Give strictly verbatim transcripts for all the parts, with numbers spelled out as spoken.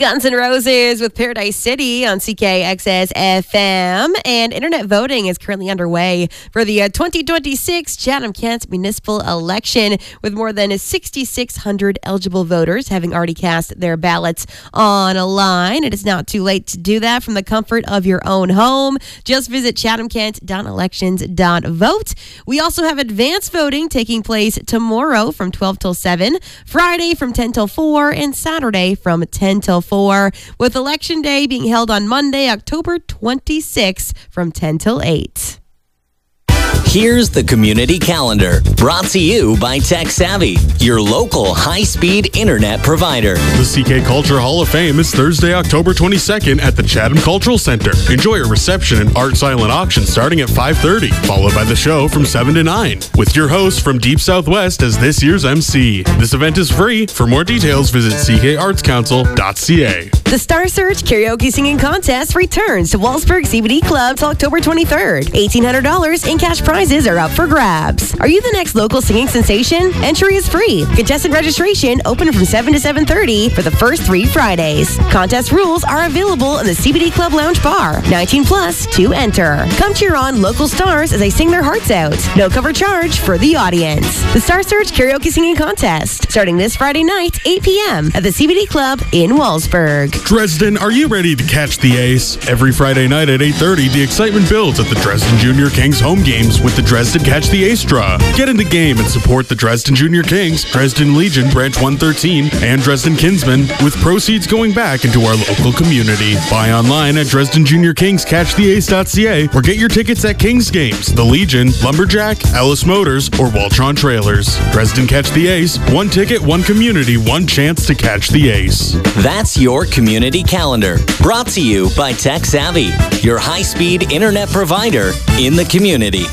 Guns N' Roses with Paradise City on C K X S F M. And internet voting is currently underway for the uh, twenty twenty-six Chatham-Kent municipal election, with more than six thousand six hundred eligible voters having already cast their ballots online. It is not too late to do that from the comfort of your own home. Just visit chatham kent dot elections dot vote. We also have advanced voting taking place tomorrow from twelve till seven, Friday from ten till four, and Saturday from ten till four, with Election Day being held on Monday, October twenty-sixth from ten till eight. Here's the community calendar, brought to you by Tech Savvy, your local high-speed internet provider. The C K Culture Hall of Fame is Thursday, October twenty-second at the Chatham Cultural Center. Enjoy a reception and art silent auction starting at five thirty, followed by the show from seven to nine, with your host from Deep Southwest as this year's M C. This event is free. For more details, visit c k arts council dot c a. The Star Search Karaoke Singing Contest returns to Wallsburg C B D Club till October twenty-third. eighteen hundred dollars in cash prizes are up for grabs. Are you the next local singing sensation? Entry is free. Contestant registration open from seven to seven thirty for the first three Fridays. Contest rules are available in the C B D Club Lounge Bar. nineteen plus to enter. Come cheer on local stars as they sing their hearts out. No cover charge for the audience. The Star Search Karaoke Singing Contest, starting this Friday night, eight p.m. at the C B D Club in Wallsburg. Dresden, are you ready to catch the ace? Every Friday night at eight thirty, the excitement builds at the Dresden Junior Kings home games with the Dresden Catch the Ace draw. Get in the game and support the Dresden Junior Kings, Dresden Legion Branch one thirteen, and Dresden Kinsmen, with proceeds going back into our local community. Buy online at Dresden Junior Kings Catch the Ace dot c a or get your tickets at Kings Games, the Legion, Lumberjack, Ellis Motors, or Waltron Trailers. Dresden Catch the Ace, one ticket, one community, one chance to catch the ace. That's your community calendar, brought to you by Tech Savvy, your high-speed internet provider in the community.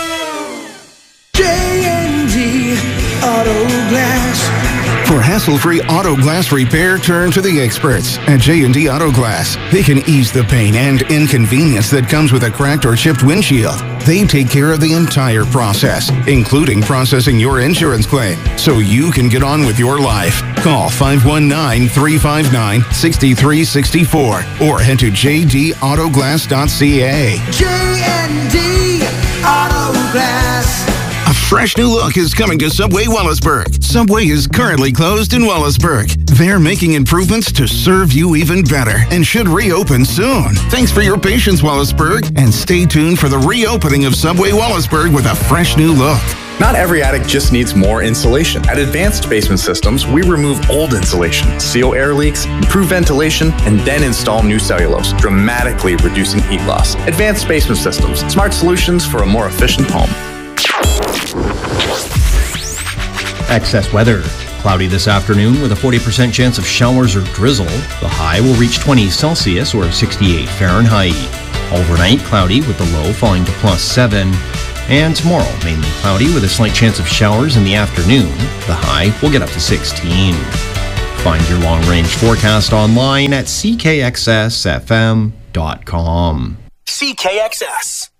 J and D Auto Glass. For hassle-free auto glass repair, turn to the experts at J and D Auto Glass. They can ease the pain and inconvenience that comes with a cracked or chipped windshield. They take care of the entire process, including processing your insurance claim, so you can get on with your life. Call five one nine, three five nine, six three six four or head to j d auto glass dot c a. J and D Auto Glass. A fresh new look is coming to Subway Wellsburg. Subway is currently closed in Wellsburg. They're making improvements to serve you even better and should reopen soon. Thanks for your patience, Wellsburg, and stay tuned for the reopening of Subway Wellsburg with a fresh new look. Not every attic just needs more insulation. At Advanced Basement Systems, we remove old insulation, seal air leaks, improve ventilation, and then install new cellulose, dramatically reducing heat loss. Advanced Basement Systems, smart solutions for a more efficient home. Excess weather. Cloudy this afternoon with a forty percent chance of showers or drizzle. The high will reach twenty Celsius or sixty-eight Fahrenheit. Overnight, cloudy with the low falling to plus seven. And tomorrow, mainly cloudy with a slight chance of showers in the afternoon. The high will get up to sixteen. Find your long-range forecast online at c k x s f m dot com. C K X S.